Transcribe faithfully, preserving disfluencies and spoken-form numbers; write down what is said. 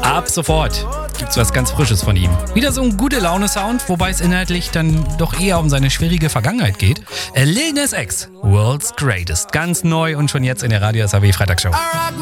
Ab sofort gibt's was ganz Frisches von ihm. Wieder so ein gute Laune-Sound, wobei es inhaltlich dann doch eher um seine schwierige Vergangenheit geht. Lil Nas X, World's Greatest. Ganz neu und schon jetzt in der Radio S R W Freitagsshow.